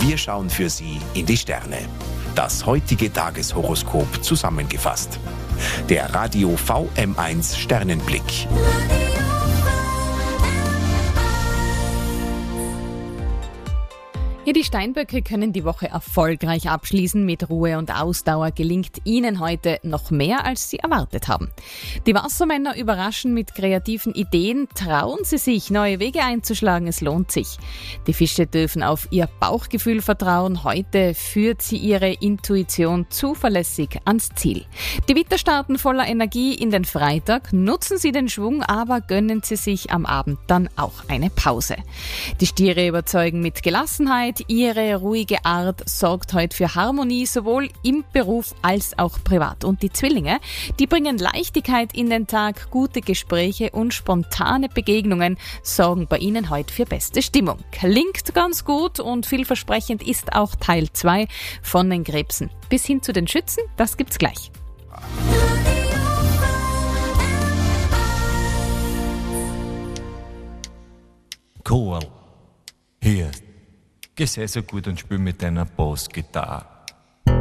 Wir schauen für Sie in die Sterne. Das heutige Tageshoroskop zusammengefasst. Der Radio VM1 Sternenblick. Ja, die Steinböcke können die Woche erfolgreich abschließen. Mit Ruhe und Ausdauer gelingt Ihnen heute noch mehr, als Sie erwartet haben. Die Wassermänner überraschen mit kreativen Ideen. Trauen Sie sich, neue Wege einzuschlagen, es lohnt sich. Die Fische dürfen auf ihr Bauchgefühl vertrauen. Heute führt sie ihre Intuition zuverlässig ans Ziel. Die Widder starten voller Energie in den Freitag. Nutzen Sie den Schwung, aber gönnen Sie sich am Abend dann auch eine Pause. Die Stiere überzeugen mit Gelassenheit. Ihre ruhige Art sorgt heute für Harmonie, sowohl im Beruf als auch privat. Und die Zwillinge, die bringen Leichtigkeit in den Tag, gute Gespräche und spontane Begegnungen sorgen bei Ihnen heute für beste Stimmung. Klingt ganz gut und vielversprechend ist auch Teil 2 von den Krebsen. Bis hin zu den Schützen, das gibt's gleich. Cool. Hier. Geh sehr so gut und spiel mit deiner Bassgitarre.